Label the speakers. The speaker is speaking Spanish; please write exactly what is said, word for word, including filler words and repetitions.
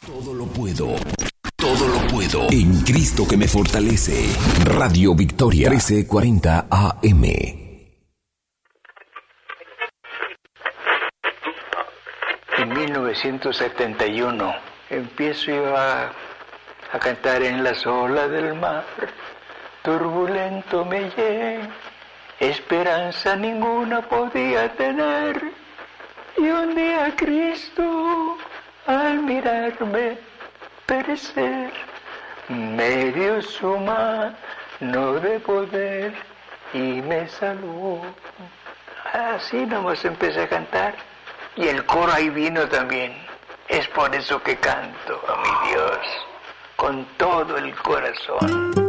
Speaker 1: Todo lo puedo. Todo lo puedo en Cristo que me fortalece. Radio Victoria trece cuarenta A M.
Speaker 2: En mil novecientos setenta y uno empiezo yo a, a cantar en las olas del mar. Turbulento me llegué, esperanza ninguna podía tener. Y un día Cristo, al mirarme perecer, me dio su mano de poder y me salvó. Así nomás empecé a cantar. Y el coro ahí vino también. Es por eso que canto a mi Dios con todo el corazón.